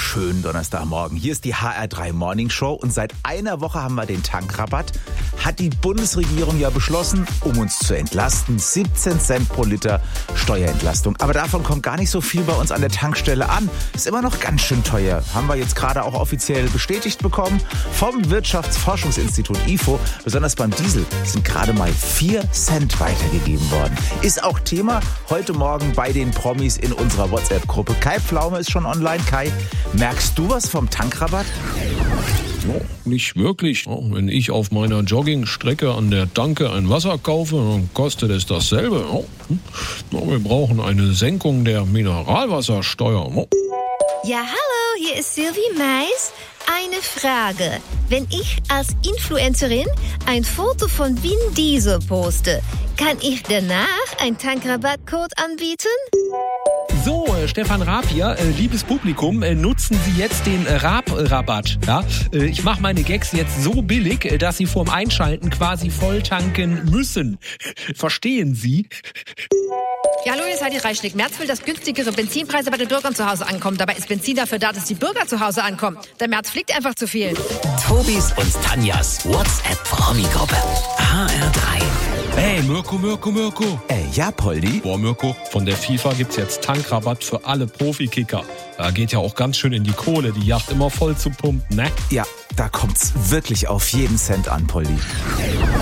schönen Donnerstagmorgen. Hier ist die HR3 Morning Show und seit einer Woche haben wir den Tankrabatt. Hat die Bundesregierung ja beschlossen, um uns zu entlasten. 17 Cent pro Liter Steuerentlastung. Aber davon kommt gar nicht so viel bei uns an der Tankstelle an. Ist immer noch ganz schön teuer. Haben wir jetzt gerade auch offiziell bestätigt bekommen vom Wirtschaftsforschungsinstitut IFO. Besonders beim Diesel sind gerade mal 4 Cent weitergegeben worden. Ist auch Thema heute Morgen bei den Promis in unserer WhatsApp-Gruppe. Kai Pflaume ist schon online. Kai, merkst du was vom Tankrabatt? Oh, nicht wirklich. Oh, wenn ich auf meiner Joggingstrecke an der Tanke ein Wasser kaufe, dann kostet es dasselbe. Oh, wir brauchen eine Senkung der Mineralwassersteuer. Oh. Ja, hallo, hier ist Sylvie Mais. Eine Frage. Wenn ich als Influencerin ein Foto von Vin Diesel poste, kann ich danach einen Tankrabattcode anbieten? So, Stefan Raab hier, liebes Publikum, nutzen Sie jetzt den Raab-Rabatt. Ja? Ich mache meine Gags jetzt so billig, dass Sie vorm Einschalten quasi voll tanken müssen. Verstehen Sie? Ja, hallo, hier ist Heidi Reichschnick. Merz will, dass günstigere Benzinpreise bei den Bürgern zu Hause ankommen. Dabei ist Benzin dafür da, dass die Bürger zu Hause ankommen. Der Merz fliegt einfach zu viel. Tobis und Tanjas WhatsApp-Promi-Gruppe. HR3. Hey, Mirko. Ja, Poldi? Boah, Mirko, von der FIFA gibt's jetzt Tankrabatt für alle Profikicker. Da geht ja auch ganz schön in die Kohle, die Yacht immer voll zu pumpen, ne? Ja, da kommt's wirklich auf jeden Cent an, Poldi.